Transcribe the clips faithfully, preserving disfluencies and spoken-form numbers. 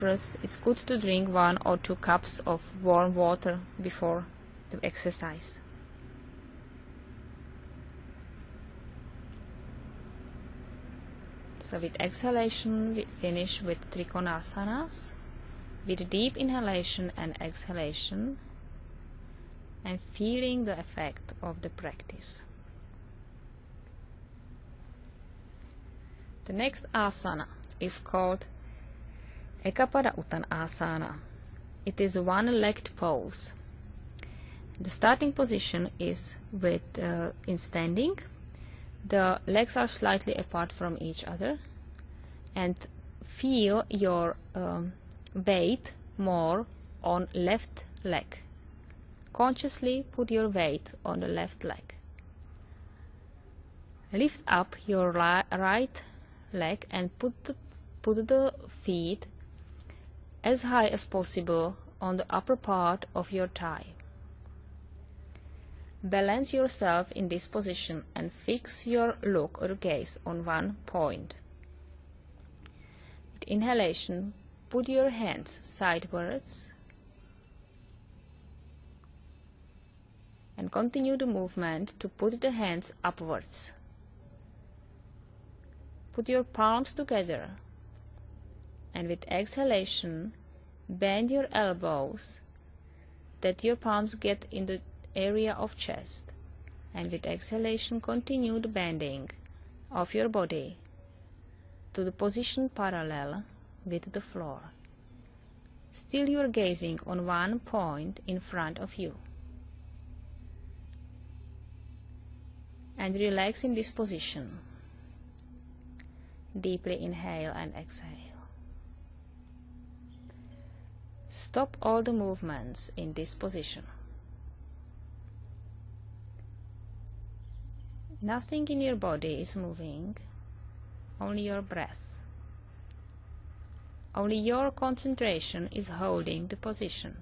First, it's good to drink one or two cups of warm water before the exercise. So with exhalation, we finish with Trikonasanas, with deep inhalation and exhalation, and feeling the effect of the practice. The next asana is called Ekapada Uttanasana. It is a one-legged pose. The starting position is with uh, in standing. The legs are slightly apart from each other, and feel your um, weight more on left leg. Consciously put your weight on the left leg. Lift up your right leg and put the, put the feet as high as possible on the upper part of your thigh. Balance yourself in this position and fix your look or gaze on one point. With inhalation, put your hands sidewards and continue the movement to put the hands upwards. Put your palms together, and with exhalation, bend your elbows that your palms get in the area of chest, and with exhalation continue the bending of your body to the position parallel with the floor. Still you are gazing on one point in front of you, and relax in this position. Deeply inhale and exhale. Stop all the movements in this position. Nothing in your body is moving, only your breath. Only your concentration is holding the position.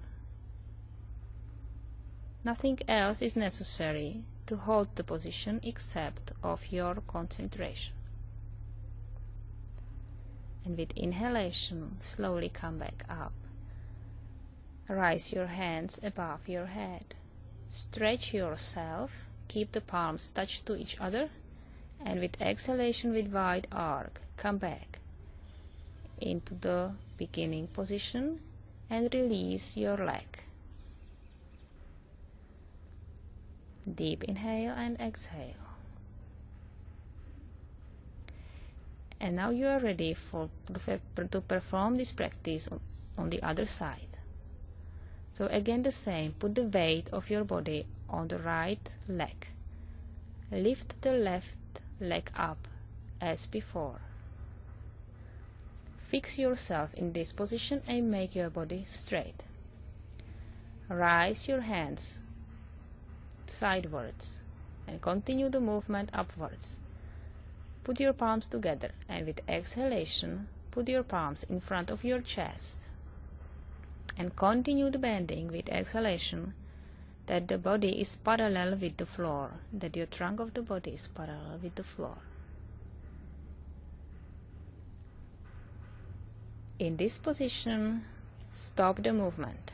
Nothing else is necessary to hold the position except of your concentration. And with inhalation, slowly come back up. Raise your hands above your head. Stretch yourself. Keep the palms touched to each other. And with exhalation with wide arc, come back into the beginning position and release your leg. Deep inhale and exhale. And now you are ready for to perform this practice on, on the other side. So again the same, put the weight of your body on the right leg. Lift the left leg up as before. Fix yourself in this position and make your body straight. Raise your hands sidewards and continue the movement upwards. Put your palms together, and with exhalation, put your palms in front of your chest. And continue the bending with exhalation, that the body is parallel with the floor, that your trunk of the body is parallel with the floor. In this position, stop the movement.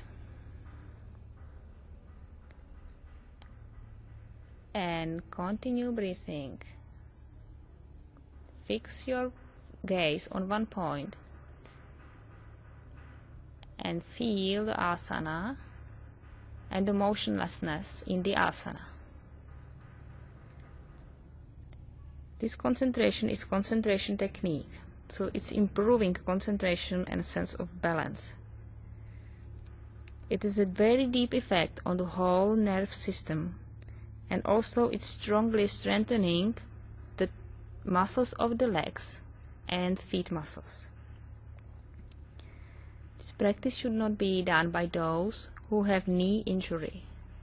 And continue breathing. Fix your gaze on one point and feel the asana and the motionlessness in the asana. This concentration is concentration technique, so it's improving concentration and sense of balance. It is a very deep effect on the whole nerve system, and also it's strongly strengthening the muscles of the legs and feet muscles. This practice should not be done by those who have knee injury.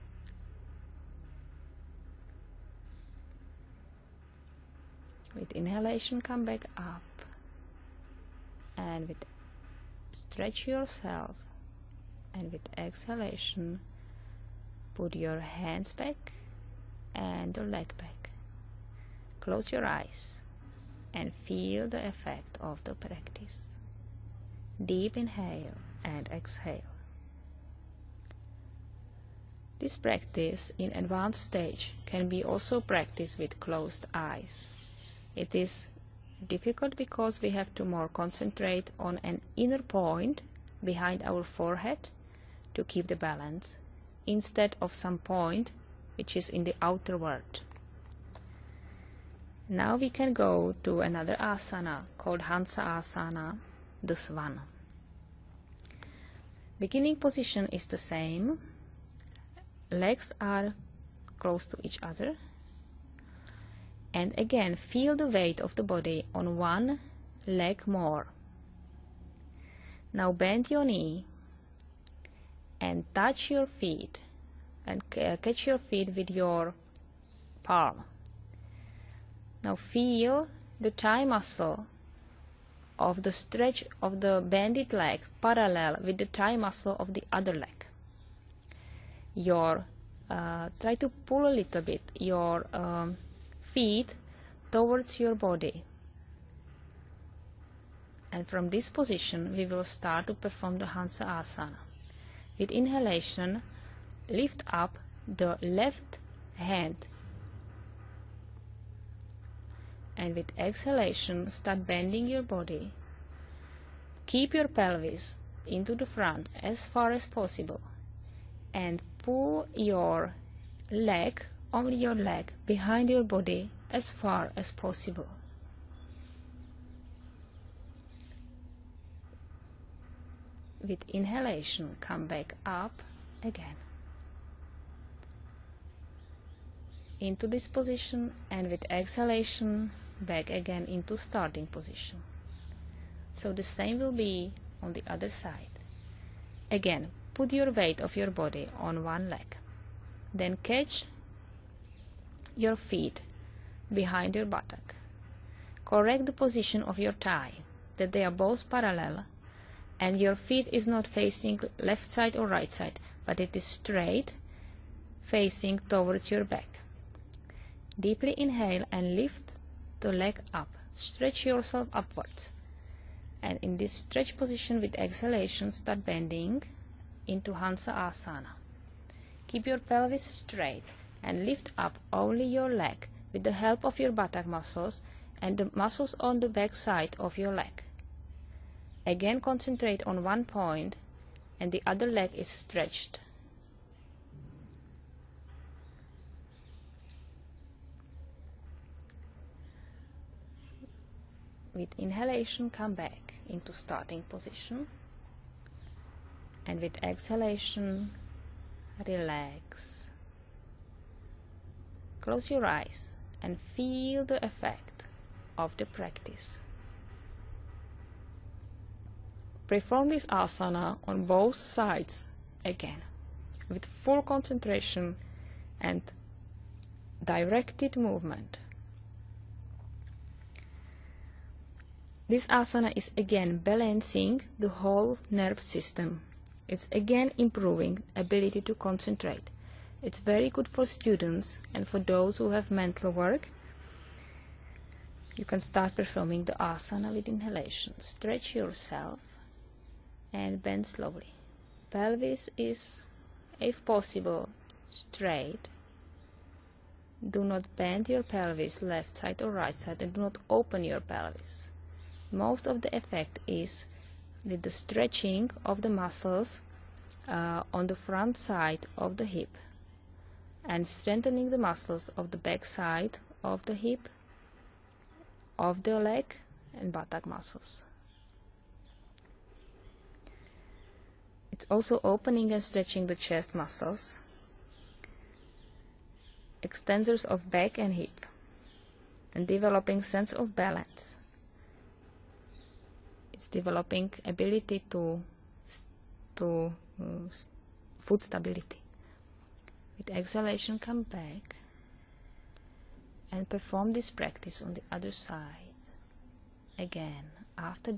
With inhalation, come back up, and with stretch yourself, and with exhalation, put your hands back and the leg back. Close your eyes and feel the effect of the practice. Deep inhale and exhale. This practice in advanced stage can be also practiced with closed eyes. It is difficult because we have to more concentrate on an inner point behind our forehead to keep the balance, instead of some point which is in the outer world. Now we can go to another asana called Hansa Asana, the swan. Beginning position is the same. Legs are close to each other. And again, feel the weight of the body on one leg more. Now bend your knee and touch your feet and catch your feet with your palm. Now feel the thigh muscle of the stretch of the bended leg parallel with the thigh muscle of the other leg. Your uh, try to pull a little bit your um, feet towards your body. And from this position we will start to perform the Hansa Asana. With inhalation, lift up the left hand. And with exhalation, start bending your body. Keep your pelvis into the front as far as possible. And pull your leg, only your leg, behind your body as far as possible. With inhalation, come back up again into this position, and with exhalation, back again into starting position. So the same will be on the other side. Again, put your weight of your body on one leg. Then catch your feet behind your buttock. Correct the position of your thigh, that they are both parallel, and your feet is not facing left side or right side, but it is straight, facing towards your back. Deeply inhale and lift the leg up. Stretch yourself upwards. And in this stretch position with exhalation, start bending into Hansa Asana. Keep your pelvis straight and lift up only your leg with the help of your buttock muscles and the muscles on the back side of your leg. Again, concentrate on one point and the other leg is stretched. With inhalation, come back into starting position, and with exhalation, relax. Close your eyes and feel the effect of the practice. Perform this asana on both sides again, with full concentration and directed movement. This asana is again balancing the whole nerve system. It's again improving ability to concentrate. It's very good for students and for those who have mental work. You can start performing the asana with inhalation. Stretch yourself and bend slowly. Pelvis is, if possible, straight. Do not bend your pelvis left side or right side, and do not open your pelvis. Most of the effect is with the stretching of the muscles uh, on the front side of the hip and strengthening the muscles of the back side of the hip, of the leg and buttock muscles. It's also opening and stretching the chest muscles, extensors of back and hip, and developing sense of balance. It's developing ability to to um, foot stability. With exhalation, come back and perform this practice on the other side. Again, after